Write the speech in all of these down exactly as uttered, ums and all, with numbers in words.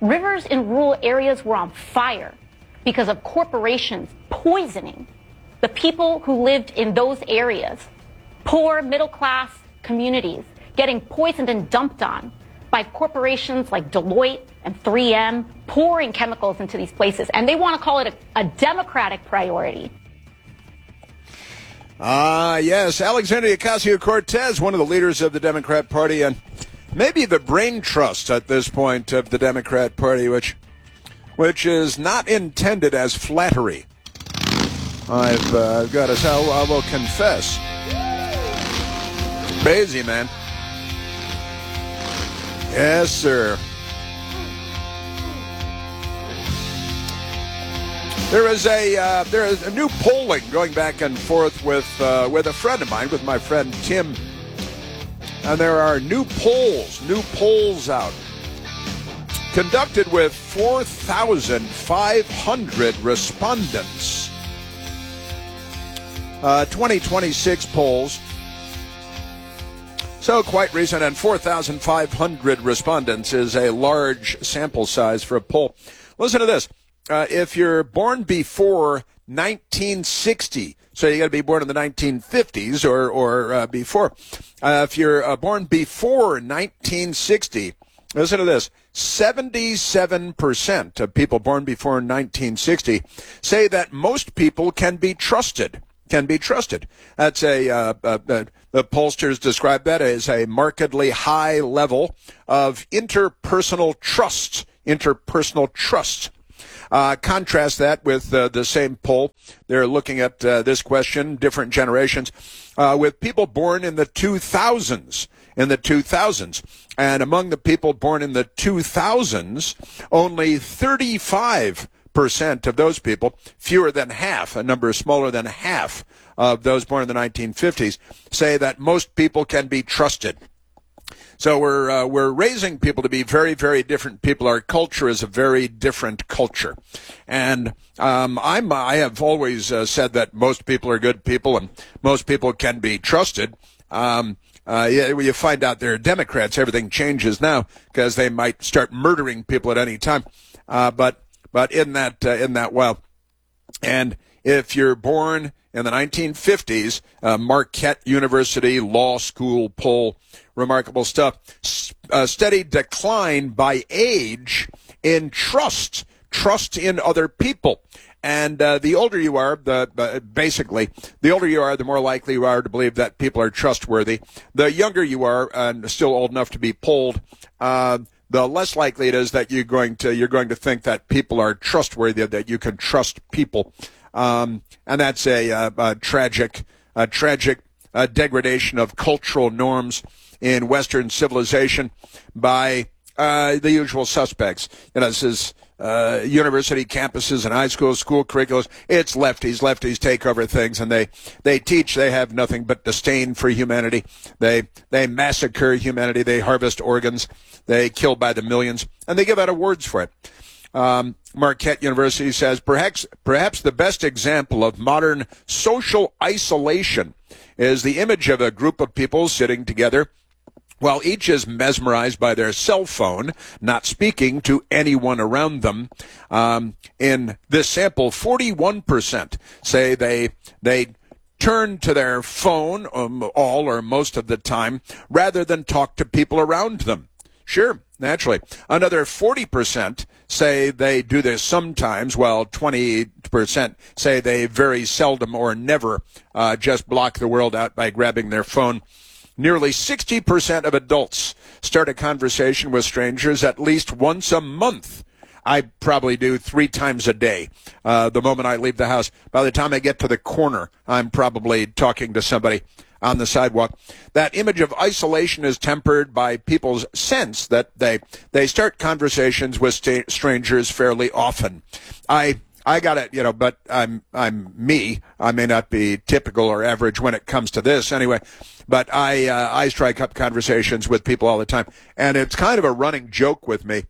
Rivers in rural areas were on fire because of corporations poisoning the people who lived in those areas. Poor middle-class communities getting poisoned and dumped on by corporations like Deloitte and three M, pouring chemicals into these places. And they want to call it a, a Democratic priority. Ah, uh, yes, Alexandria Ocasio-Cortez, one of the leaders of the Democrat Party, and maybe the brain trust at this point of the Democrat Party, which which is not intended as flattery. I've uh, got to say, I will confess. Crazy, man. Yes, sir. There is a uh, there is a new polling going back and forth with uh, with a friend of mine, with my friend Tim, and there are new polls, new polls out, conducted with four thousand five hundred respondents. Uh, twenty twenty-six polls, so quite recent, and four thousand five hundred respondents is a large sample size for a poll. Listen to this. Uh, if you're born before nineteen sixty, so you got to be born in the nineteen fifties or or uh, before. Uh, if you're uh, born before nineteen sixty, listen to this: seventy-seven percent of people born before nineteen sixty say that most people can be trusted. Can be trusted. That's a uh, uh, uh, the pollsters describe that as a markedly high level of interpersonal trust. Interpersonal trust. Uh, contrast that with uh, the same poll. They're looking at uh, this question, different generations, uh, with people born in the two thousands. In the two thousands. And among the people born in the two thousands, only thirty-five percent of those people, fewer than half, a number smaller than half of those born in the nineteen fifties, say that most people can be trusted. So we're uh, we're raising people to be very, very different people. Our culture is a very different culture, and um, I'm I have always uh, said that most people are good people and most people can be trusted. Um, uh, yeah, when you find out they're Democrats, everything changes now because they might start murdering people at any time. Uh, but but in that uh, in that while, and if you're born in the nineteen fifties, uh, Marquette University Law School poll. Remarkable stuff. A steady decline by age in trust, trust in other people. And uh, the older you are, the uh, basically, the older you are, the more likely you are to believe that people are trustworthy. The younger you are, and still old enough to be polled, uh, the less likely it is that you're going to you're going to think that people are trustworthy, that you can trust people. Um, and that's a, a, a tragic, a tragic uh, degradation of cultural norms in Western civilization by uh, the usual suspects. You know, this is uh, university campuses and high schools, school curriculums. It's lefties. Lefties take over things, and they, they teach. They have nothing but disdain for humanity. They they massacre humanity. They harvest organs. They kill by the millions, and they give out awards for it. Um, Marquette University says perhaps perhaps the best example of modern social isolation is the image of a group of people sitting together while each is mesmerized by their cell phone, not speaking to anyone around them. Um, in this sample, forty-one percent say they they turn to their phone um, all or most of the time rather than talk to people around them. Sure, naturally. Another forty percent say they do this sometimes, while twenty percent say they very seldom or never uh, just block the world out by grabbing their phone. Nearly sixty percent of adults start a conversation with strangers at least once a month. I probably do three times a day. Uh, the moment I leave the house, by the time I get to the corner, I'm probably talking to somebody on the sidewalk. That image of isolation is tempered by people's sense that they they start conversations with sta- strangers fairly often. I I got it, you know, but I'm I'm me. I may not be typical or average when it comes to this, anyway. But I uh, I strike up conversations with people all the time, and it's kind of a running joke with me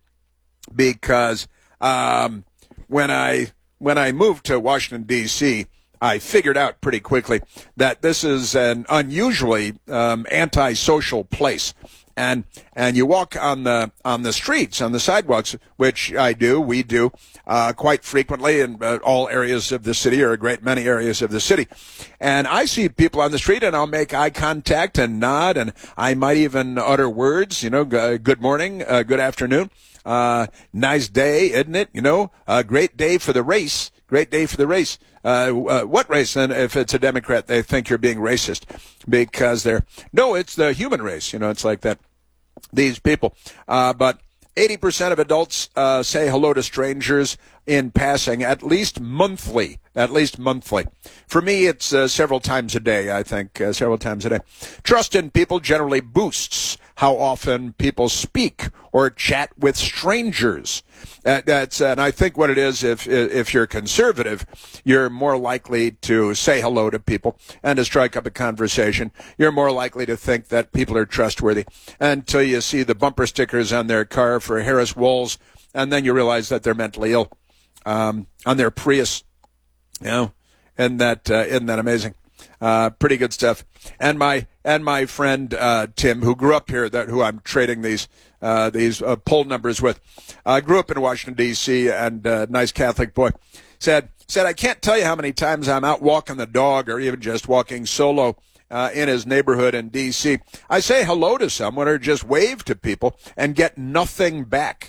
because um, when I when I moved to Washington D C, I figured out pretty quickly that this is an unusually um, antisocial place. and and you walk on the on the streets, on the sidewalks, which I do, we do uh, quite frequently in uh, all areas of the city, or a great many areas of the city. And I see people on the street, and I'll make eye contact and nod, and I might even utter words, you know, g- good morning, uh, good afternoon, uh, nice day, isn't it? You know, a great day for the race, great day for the race. Uh, uh, what race? Then, if it's a Democrat, they think you're being racist because they're, no, it's the human race. You know, it's like that. These people. Uh, but eighty percent of adults uh, say hello to strangers in passing at least monthly, at least monthly. For me, it's uh, several times a day, I think, uh, several times a day. Trust in people generally boosts how often people speak or chat with strangers. Uh, that's, and I think what it is, if if you're conservative, you're more likely to say hello to people and to strike up a conversation. You're more likely to think that people are trustworthy until you see the bumper stickers on their car for Harris Walls, and then you realize that they're mentally ill um, on their Prius. You know, isn't that uh, isn't that amazing? Uh, pretty good stuff. And my and my friend uh, Tim, who grew up here, that who I'm trading these uh, these uh, poll numbers with, uh, grew up in Washington D C and uh, nice Catholic boy, said said I can't tell you how many times I'm out walking the dog or even just walking solo uh, in his neighborhood in D C. I say hello to someone or just wave to people and get nothing back.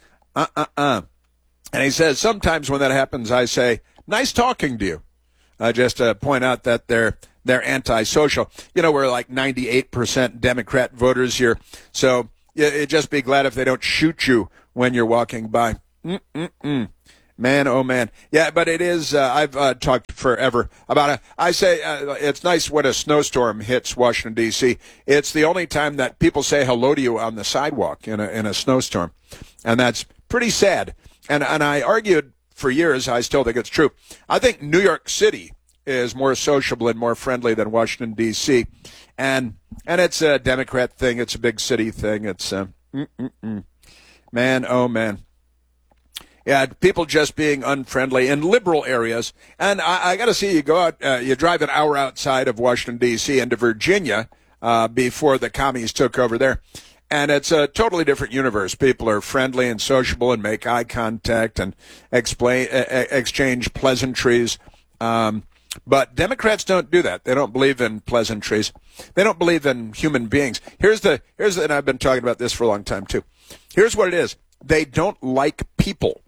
Uh uh uh. And he says sometimes when that happens, I say nice talking to you. Uh, just to point out that they're they're antisocial. You know, we're like ninety-eight percent Democrat voters here, so you, you just be glad if they don't shoot you when you're walking by. Mm-mm-mm. Man, oh man. Yeah, but it is, uh, I've uh, talked forever about it. I say uh, it's nice when a snowstorm hits Washington, D C. It's the only time that people say hello to you on the sidewalk in a, in a snowstorm, and that's pretty sad. And and I argued for years, I still think it's true. I think New York City is more sociable and more friendly than Washington, D C. And and it's a Democrat thing. It's a big city thing. It's, uh, mm-mm-mm. man, oh, man. Yeah, people just being unfriendly in liberal areas. And I, I got to see, you go out, uh, you drive an hour outside of Washington, D C into Virginia uh, before the commies took over there. And it's a totally different universe. People are friendly and sociable and make eye contact and explain, uh, exchange pleasantries. Um, but Democrats don't do that. They don't believe in pleasantries. They don't believe in human beings. Here's the, here's the, and I've been talking about this for a long time too. Here's what it is. They don't like people.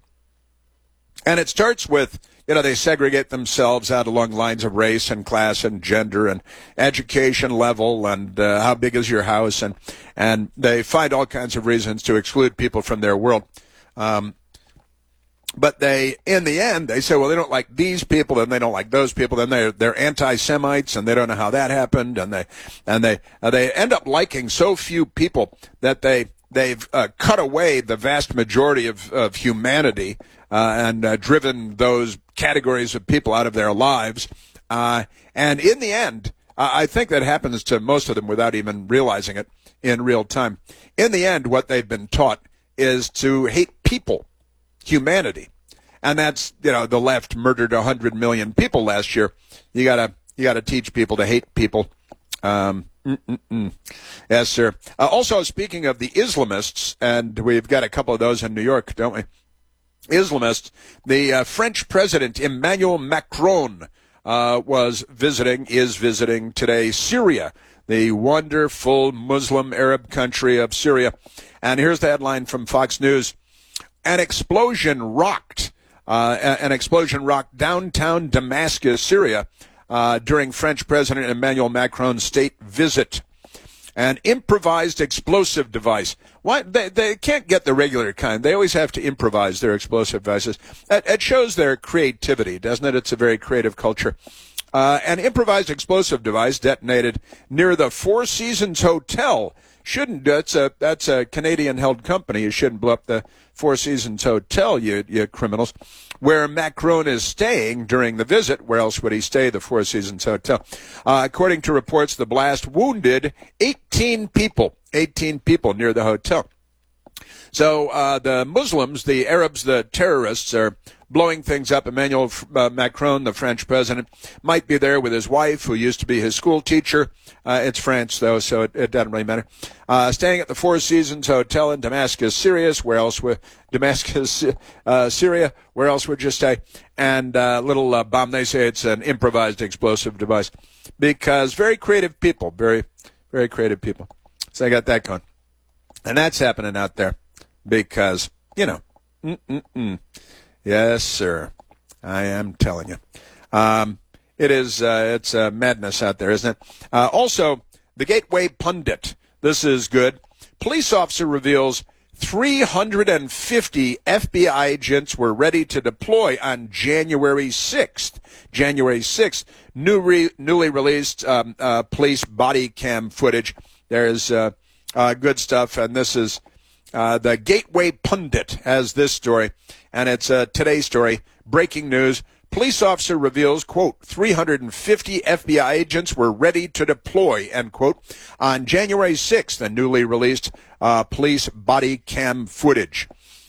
And it starts with, you know, they segregate themselves out along lines of race and class and gender and education level and uh, how big is your house. And, and they find all kinds of reasons to exclude people from their world. Um, but they, in the end, they say, well, they don't like these people and they don't like those people. Then they're, they're anti-Semites and they don't know how that happened. And they, and they, uh, they end up liking so few people that they, they've uh, cut away the vast majority of, of humanity uh, and uh, driven those categories of people out of their lives. Uh, and in the end, uh, I think that happens to most of them without even realizing it in real time. In the end, what they've been taught is to hate people, humanity. And that's, you know, the left murdered one hundred million people last year. You gotta, you gotta teach people to hate people. Um, Mm-mm-mm. Yes, sir. Uh, also, speaking of the Islamists, and we've got a couple of those in New York, don't we? Islamists, the uh, French president Emmanuel Macron uh, was visiting, is visiting today Syria, the wonderful Muslim Arab country of Syria. And here's the headline from Fox News. An explosion rocked, uh, an explosion rocked downtown Damascus, Syria, Uh, during French President Emmanuel Macron's state visit. An improvised explosive device. Why they, they can't get the regular kind. They always have to improvise their explosive devices. It, it shows their creativity, doesn't it? It's a very creative culture. Uh, an improvised explosive device detonated near the Four Seasons Hotel. Shouldn't, that's a, that's a Canadian-held company. You shouldn't blow up the Four Seasons Hotel, you, you criminals. Where Macron is staying during the visit. Where else would he stay? The Four Seasons Hotel. Uh, according to reports, the blast wounded eighteen people. eighteen people near the hotel. So uh, the Muslims, the Arabs, the terrorists are blowing things up. Emmanuel uh, Macron, the French president, might be there with his wife, who used to be his school teacher. Uh, it's France, though, so it, it doesn't really matter. Uh, staying at the Four Seasons Hotel in Damascus, Syria. Where else would Damascus, uh, Syria? Where else would you stay? And a uh, little uh, bomb. They say it's an improvised explosive device, because very creative people, very, very creative people. So I got that going, and that's happening out there because you know, mm-mm-mm. Yes, sir. I am telling you. Um, it is, uh, it's uh, madness out there, isn't it? Uh, also, the Gateway Pundit. This is good. Police officer reveals three hundred fifty F B I agents were ready to deploy on January sixth. January sixth, new re- newly released um, uh, police body cam footage. There's uh, uh, good stuff, and this is uh, the Gateway Pundit has this story, and it's a Today story. Breaking news. Police officer reveals, quote, three hundred fifty F B I agents were ready to deploy, end quote, on January sixth, the newly released uh, police body cam footage.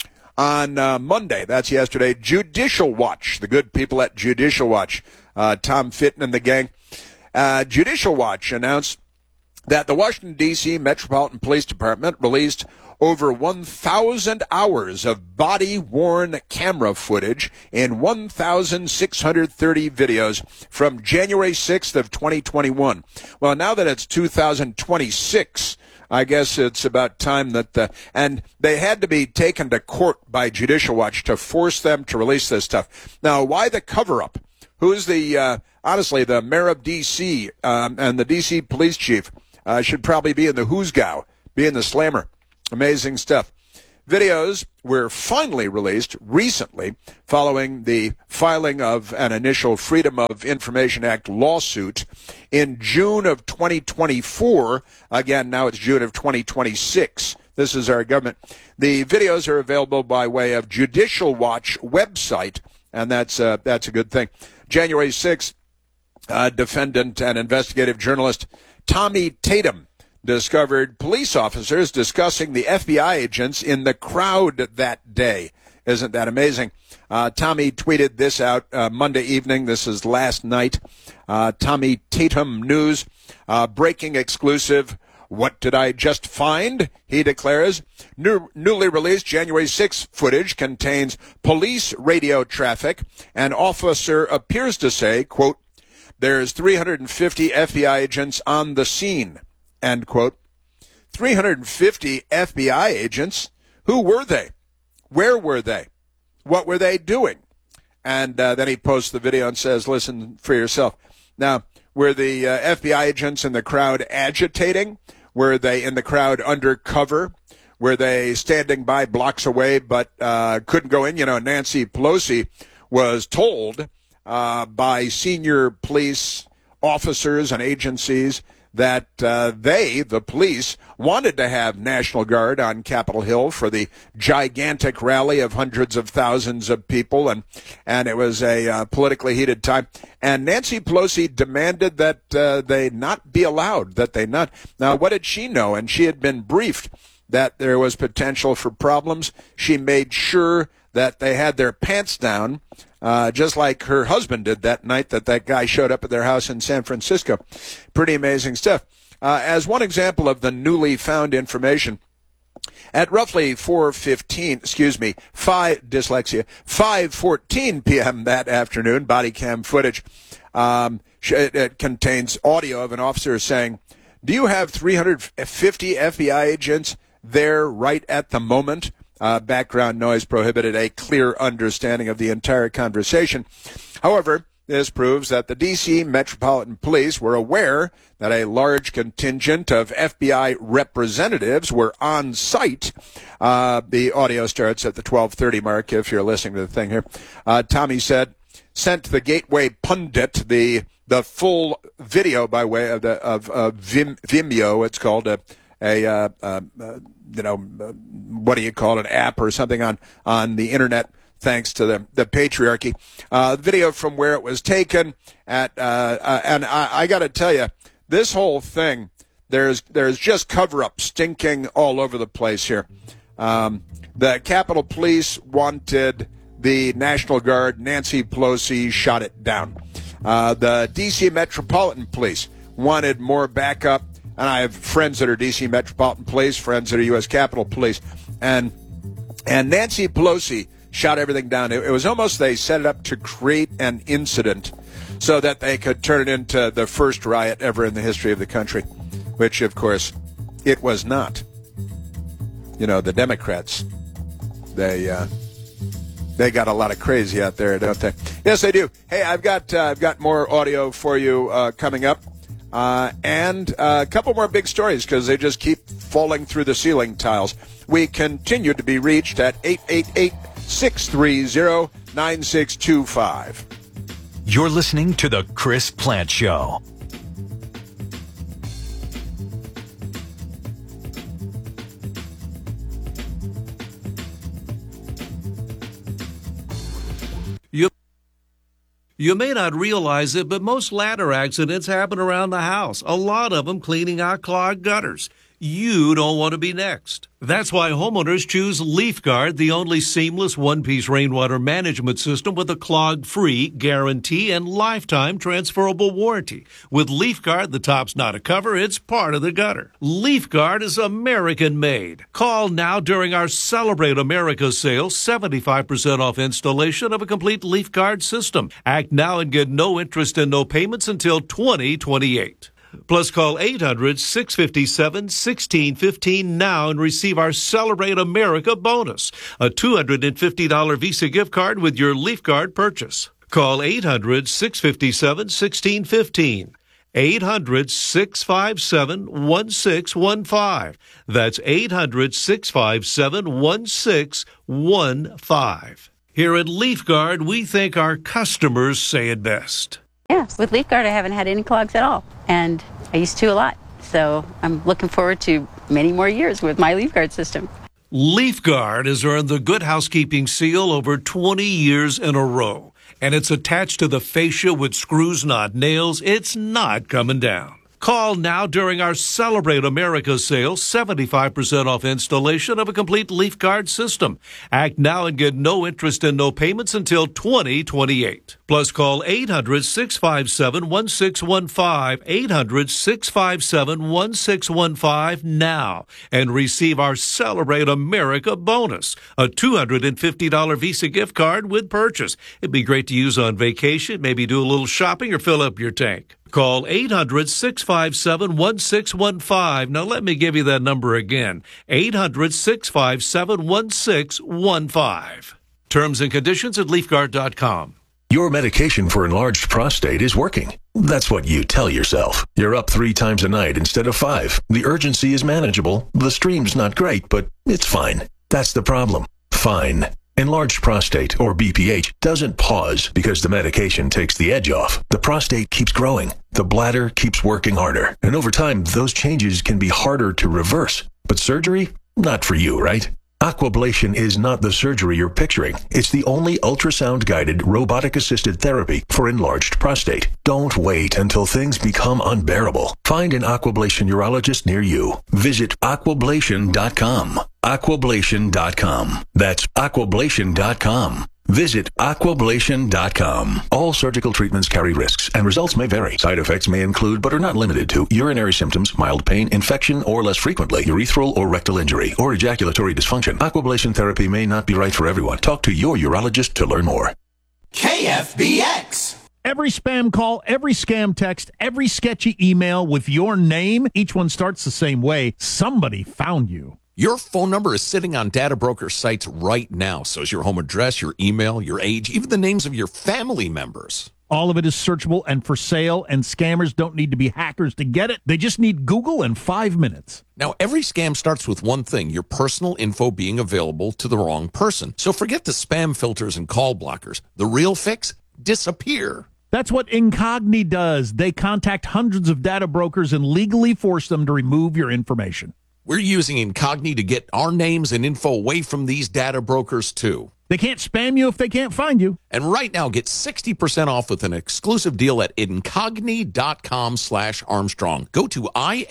On uh, Monday, that's yesterday, Judicial Watch, the good people at Judicial Watch, uh, Tom Fitton and the gang, uh, Judicial Watch announced that the Washington, D C Metropolitan Police Department released over one thousand hours of body-worn camera footage in one thousand six hundred thirty videos from January sixth of twenty twenty-one. Well, now that it's two thousand twenty-six, I guess it's about time that the, and they had to be taken to court by Judicial Watch to force them to release this stuff. Now, why the cover-up? Who's the, uh, honestly, the mayor of D C um, and the D C police chief uh, should probably be in the who's gow, be in the slammer. Amazing stuff. Videos were finally released recently following the filing of an initial Freedom of Information Act lawsuit in June of twenty twenty-four. Again, now it's June of twenty twenty-six. This is our government. The videos are available by way of Judicial Watch website, and that's, uh, that's a good thing. January sixth, uh, defendant and investigative journalist Tommy Tatum discovered police officers discussing the F B I agents in the crowd that day. Isn't that amazing? Uh, Tommy tweeted this out uh, Monday evening. This is last night. Uh, Tommy Tatum News, uh, breaking exclusive. What did I just find? He declares. New, newly released January sixth footage contains police radio traffic. An officer appears to say, quote, there's three hundred fifty F B I agents on the scene. End quote. three hundred fifty F B I agents. Who were they? Where were they? What were they doing? And uh, then he posts the video and says, listen for yourself. Now, were the uh, F B I agents in the crowd agitating? Were they in the crowd undercover? Were they standing by blocks away but uh, couldn't go in? You know, Nancy Pelosi was told uh, by senior police officers and agencies that uh, they, the police, wanted to have National Guard on Capitol Hill for the gigantic rally of hundreds of thousands of people, and and it was a uh, politically heated time. And Nancy Pelosi demanded that uh, they not be allowed, that they not. Now, what did she know? And she had been briefed that there was potential for problems. She made sure that they had their pants down, uh, just like her husband did that night that that guy showed up at their house in San Francisco. Pretty amazing stuff. Uh, as one example of the newly found information, at roughly four fifteen, excuse me, five, dyslexia, five fourteen p.m. that afternoon, body cam footage, um, it, it contains audio of an officer saying, do you have three hundred fifty F B I agents there right at the moment? Uh, background noise prohibited a clear understanding of the entire conversation. However, this proves that the D C Metropolitan Police were aware that a large contingent of F B I representatives were on site. Uh, the audio starts at the twelve thirty mark if you're listening to the thing here. Uh, Tommy said, sent the Gateway Pundit the the full video by way of the of, of Vim, Vimeo. It's called a a uh, uh, uh, you know uh, what do you call it, an app or something on on the internet. Thanks to the the patriarchy. Uh, video from where it was taken at, uh, uh, and I, I got to tell you, this whole thing, there's there's just cover up stinking all over the place here. Um, the Capitol Police wanted the National Guard, Nancy Pelosi, shot it down. Uh, the D C Metropolitan Police wanted more backup, and I have friends that are D C Metropolitan Police, friends that are U S Capitol Police, and and Nancy Pelosi shot everything down. It, it was almost they set it up to create an incident so that they could turn it into the first riot ever in the history of the country, which, of course, it was not. You know, the Democrats, they uh, they got a lot of crazy out there, don't they? Yes, they do. Hey, I've got uh, I've got more audio for you uh, coming up, uh, and uh, a couple more big stories because they just keep falling through the ceiling tiles. We continue to be reached at eight eight eight, six three zero, nine six two five. You're listening to The Chris Plante Show. You, you may not realize it, but most ladder accidents happen around the house, a lot of them cleaning out clogged gutters. You don't want to be next. That's why homeowners choose LeafGuard, the only seamless one-piece rainwater management system with a clog-free guarantee and lifetime transferable warranty. With LeafGuard, the top's not a cover, it's part of the gutter. LeafGuard is American-made. Call now during our Celebrate America sale, seventy-five percent off installation of a complete LeafGuard system. Act now and get no interest and no payments until twenty twenty-eight. Plus, call eight hundred, six five seven, one six one five now and receive our Celebrate America bonus, a two hundred fifty dollars Visa gift card with your LeafGuard purchase. Call eight hundred, six five seven, one six one five. eight hundred, six five seven, one six one five. That's eight hundred, six five seven, one six one five. Here at LeafGuard, we think our customers say it best. Yeah, with LeafGuard, I haven't had any clogs at all, and I used to a lot. So I'm looking forward to many more years with my LeafGuard system. LeafGuard has earned the Good Housekeeping seal over twenty years in a row, and it's attached to the fascia with screws, not nails. It's not coming down. Call now during our Celebrate America sale, seventy-five percent off installation of a complete LeafGuard system. Act now and get no interest and no payments until twenty twenty-eight. Plus, call eight hundred, six five seven, one six one five, eight hundred, six five seven, one six one five now and receive our Celebrate America bonus, a two hundred fifty dollars Visa gift card with purchase. It'd be great to use on vacation, maybe do a little shopping or fill up your tank. Call eight hundred, six five seven, one six one five. Now let me give you that number again, eight hundred, six five seven, one six one five. Terms and conditions at leaf guard dot com. Your medication for enlarged prostate is working. That's what you tell yourself. You're up three times a night instead of five. The urgency is manageable. The stream's not great, but it's fine. That's the problem. Fine. Enlarged prostate, or B P H, doesn't pause because the medication takes the edge off. The prostate keeps growing. The bladder keeps working harder. And over time, those changes can be harder to reverse. But surgery? Not for you, right? Aquablation is not the surgery you're picturing. It's the only ultrasound-guided, robotic-assisted therapy for enlarged prostate. Don't wait until things become unbearable. Find an Aquablation urologist near you. Visit aquablation dot com. aquablation dot com. That's aquablation dot com. Visit aquablation dot com. All surgical treatments carry risks, and results may vary. Side effects may include, but are not limited to, urinary symptoms, mild pain, infection, or less frequently, urethral or rectal injury, or ejaculatory dysfunction. Aquablation therapy may not be right for everyone. Talk to your urologist to learn more. K F B X. Every spam call, every scam text, every sketchy email with your name, each one starts the same way. Somebody found you. Your phone number is sitting on data broker sites right now. So is your home address, your email, your age, even the names of your family members. All of it is searchable and for sale, and scammers don't need to be hackers to get it. They just need Google and five minutes. Now, every scam starts with one thing, your personal info being available to the wrong person. So forget the spam filters and call blockers. The real fix? Disappear. That's what Incogni does. They contact hundreds of data brokers and legally force them to remove your information. We're using Incogni to get our names and info away from these data brokers, too. They can't spam you if they can't find you. And right now, get sixty percent off with an exclusive deal at incogni.com slash Armstrong. Go to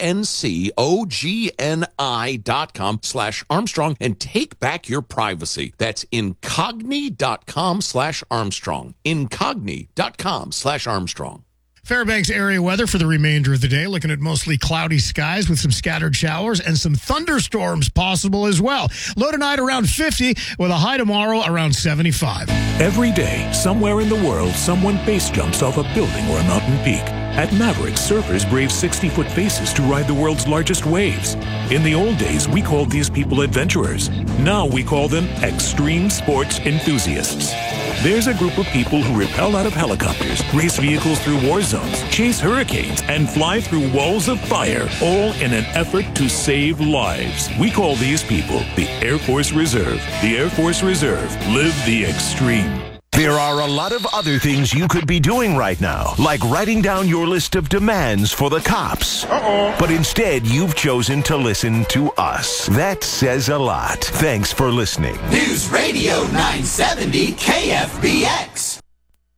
I-N-C-O-G-N-I dot com slash Armstrong and take back your privacy. That's incogni.com slash Armstrong. Incogni.com slash Armstrong. Fairbanks area weather for the remainder of the day. Looking at mostly cloudy skies with some scattered showers and some thunderstorms possible as well. Low tonight around fifty with a high tomorrow around seventy-five. Every day, somewhere in the world, someone base jumps off a building or a mountain peak. At Maverick, surfers brave sixty-foot faces to ride the world's largest waves. In the old days, we called these people adventurers. Now we call them extreme sports enthusiasts. There's a group of people who rappel out of helicopters, race vehicles through war zones, chase hurricanes, and fly through walls of fire, all in an effort to save lives. We call these people the Air Force Reserve. The Air Force Reserve. Live the extreme. There are a lot of other things you could be doing right now, like writing down your list of demands for the cops. Uh-oh. But instead, you've chosen to listen to us. That says a lot. Thanks for listening. News Radio nine seventy K F B X.